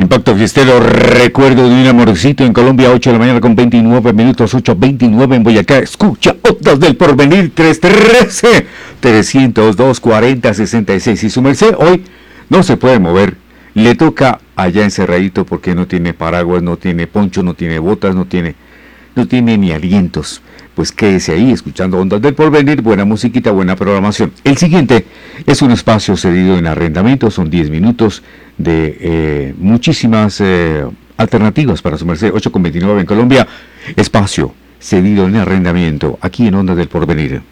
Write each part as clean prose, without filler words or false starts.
Impacto fiestero, recuerdo de un amorcito en Colombia, 8 de la mañana con 29 minutos, 8:29 en Boyacá. Escucha, Ondas del Porvenir, 313-302-4066. Y su merced hoy no se puede mover. Le toca allá encerradito porque no tiene paraguas, no tiene poncho, no tiene botas, no tiene ni alientos. Pues quédese ahí escuchando Ondas del Porvenir, buena musiquita, buena programación. El siguiente es un espacio cedido en arrendamiento, son 10 minutos de muchísimas alternativas para su merced. 8:29 en Colombia, espacio cedido en arrendamiento, aquí en Ondas del Porvenir.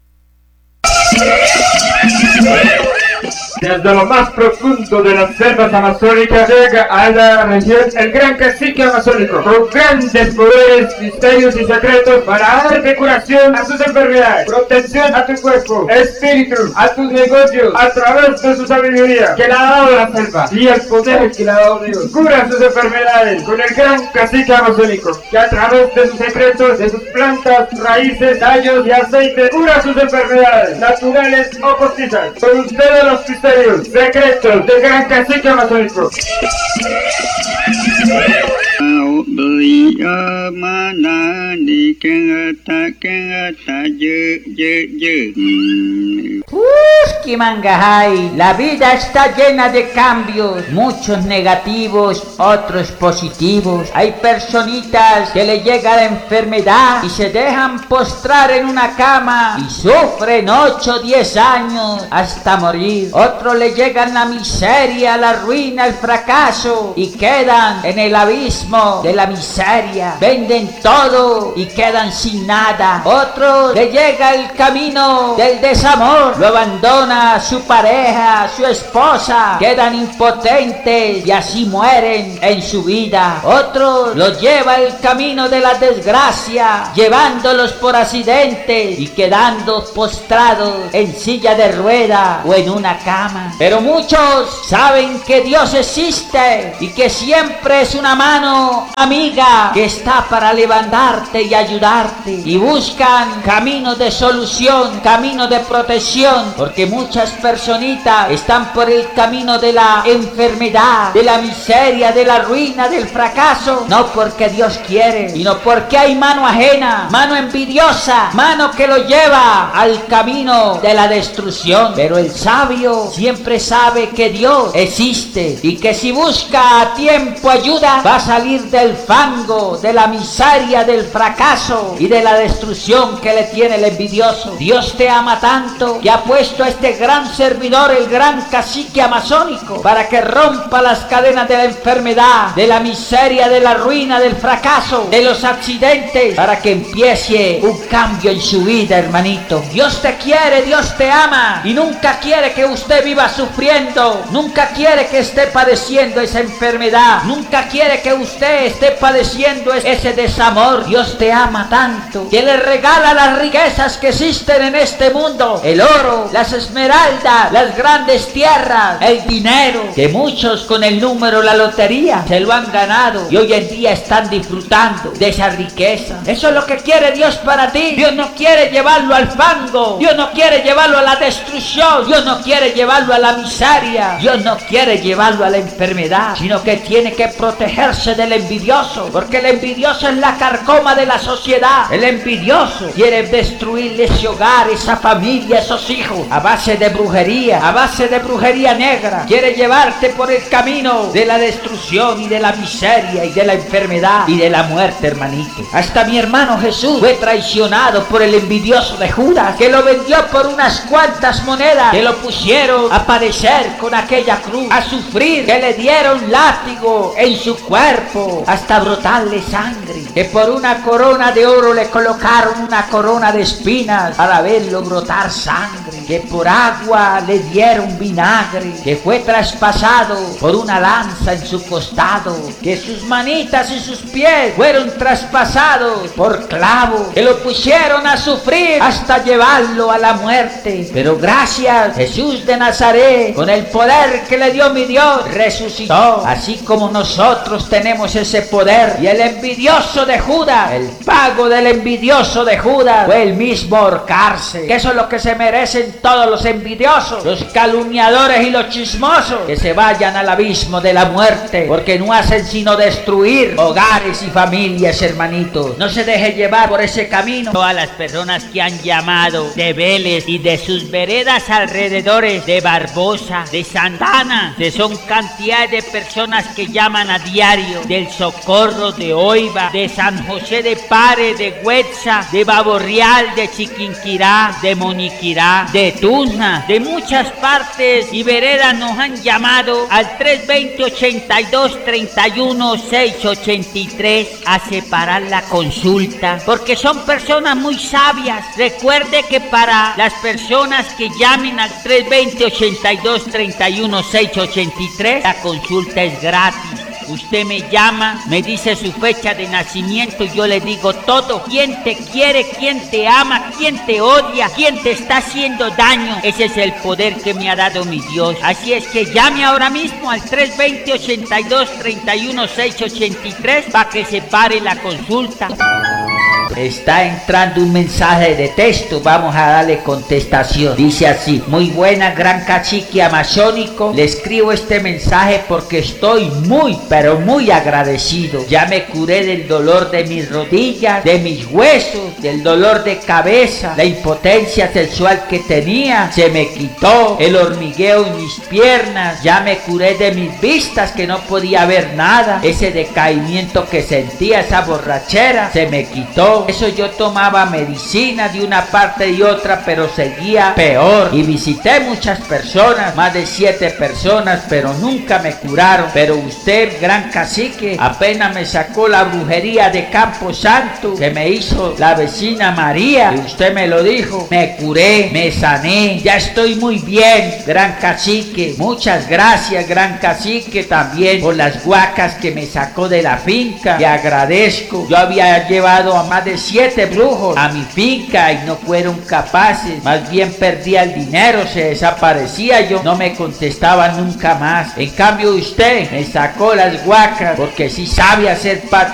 Desde lo más profundo de las selvas amazónicas llega a la región el gran cacique amazónico, con grandes poderes, misterios y secretos para darte curación a tus enfermedades, protección a tu cuerpo, espíritu, a tus negocios, a través de su sabiduría que le ha dado la selva y el poder que le ha dado Dios. Cura sus enfermedades con el gran cacique amazónico, que a través de sus secretos, de sus plantas, raíces, tallos y aceites, cura sus enfermedades, naturales o postizas. Con ustedes los secretos del gran cacique amazónico. ¡Qué mangajay! La vida está llena de cambios, muchos negativos, otros positivos. Hay personitas que le llega la enfermedad y se dejan postrar en una cama y sufren 8 o 10 años hasta morir. Otros le llegan la miseria, la ruina, el fracaso y quedan en el abismo de la miseria. Venden todo y quedan sin nada. Otros le llega el camino del desamor, lo abandona su pareja, su esposa, quedan impotentes y así mueren en su vida. Otros los lleva el camino de la desgracia, llevándolos por accidentes y quedando postrados en silla de rueda o en una cama. Pero muchos saben que Dios existe y que siempre es una mano amiga que está para levantarte y ayudarte, y buscan caminos de solución, caminos de protección, porque muchas personitas están por el camino de la enfermedad, de la miseria, de la ruina, del fracaso, no porque Dios quiere, sino porque hay mano ajena, mano envidiosa, mano que lo lleva al camino de la destrucción. Pero el sabio siempre sabe que Dios existe y que si busca a tiempo ayuda, va a salir del fango, de la miseria, del fracaso y de la destrucción que le tiene el envidioso. Dios te ama tanto que ha puesto a este gran servidor, el gran cacique amazónico, para que rompa las cadenas de la enfermedad, de la miseria, de la ruina, del fracaso, de los accidentes, para que empiece un cambio en su vida, hermanito. Dios te quiere, Dios te ama y nunca quiere que usted viva sufriendo, nunca quiere que esté padeciendo esa enfermedad, nunca quiere que usted esté padeciendo ese desamor. Dios te ama tanto que le regala las riquezas que existen en este mundo, el oro, las esmeraldas, las grandes tierras, el dinero, que muchos con el número, la lotería, se lo han ganado y hoy en día están disfrutando de esa riqueza. Eso es lo que quiere Dios para ti. Dios no quiere llevarlo al fango, Dios no quiere llevarlo a la destrucción, Dios no quiere llevarlo a la miseria, Dios no quiere llevarlo a la enfermedad, sino que tiene que protegerse del envidioso, porque el envidioso es la carcoma de la sociedad. El envidioso quiere destruirle ese hogar, esa familia, esos hijos, a base de brujería negra. Quiere llevarte por el camino de la destrucción y de la miseria y de la enfermedad y de la muerte, hermanito. Hasta mi hermano Jesús fue traicionado por el envidioso de Judas, que lo vendió por unas cuantas monedas, que lo pusieron a padecer con aquella cruz, a sufrir, que le dieron látigo en su cuerpo hasta brotarle sangre, que por una corona de oro le colocaron una corona de espinas para verlo brotar sangre, que por agua le dieron vinagre, que fue traspasado por una lanza en su costado, que sus manitas y sus pies fueron traspasados por clavos, que lo pusieron a sufrir hasta llevarlo a la muerte. Pero gracias, Jesús de Nazaret, con el poder que le dio mi Dios, resucitó, así como nosotros tenemos ese poder. Y el envidioso de Judas, el pago del envidioso de Judas fue el mismo ahorcarse, que eso es lo que se merece merecen todos los envidiosos, los calumniadores y los chismosos, que se vayan al abismo de la muerte, porque no hacen sino destruir hogares y familias, hermanito. No se deje llevar por ese camino. Todas las personas que han llamado de Vélez y de sus veredas alrededores, de Barbosa, de Santana, que son cantidades de personas que llaman a diario, del Socorro, de Oiva, de San José de Pare, de Huetza, de Baborreal, de Chiquinquirá, de Moniquirá, de Tuzna, de muchas partes y veredas nos han llamado al 320-82-31-683 a separar la consulta, porque son personas muy sabias. Recuerde que para las personas que llamen al 320-82-31-683 la consulta es gratis. Usted me llama, me dice su fecha de nacimiento y yo le digo todo. ¿Quién te quiere? ¿Quién te ama? ¿Quién te odia? ¿Quién te está haciendo daño? Ese es el poder que me ha dado mi Dios. Así es que llame ahora mismo al 320-82-31-683 para que se pare la consulta. Está entrando un mensaje de texto, vamos a darle contestación. Dice así: muy buena, gran cacique amazónico, le escribo este mensaje porque estoy muy, pero muy agradecido. Ya me curé del dolor de mis rodillas, de mis huesos, del dolor de cabeza, la impotencia sexual que tenía, se me quitó, el hormigueo en mis piernas, ya me curé de mis vistas que no podía ver nada, ese decaimiento que sentía, esa borrachera, se me quitó. Eso yo tomaba medicina de una parte y otra, pero seguía peor. Y visité muchas personas, más de 7 personas, pero nunca me curaron. Pero usted, gran cacique, apenas me sacó la brujería de Campo Santo que me hizo la vecina María, y usted me lo dijo, me curé, me sané, ya estoy muy bien, gran cacique. Muchas gracias, gran cacique, también por las guacas que me sacó de la finca. Le agradezco. Yo había llevado a más de 7 brujos a mi finca y no fueron capaces, más bien perdía el dinero, se desaparecía yo, no me contestaban nunca más. En cambio usted me sacó las guacas porque sí sabe hacer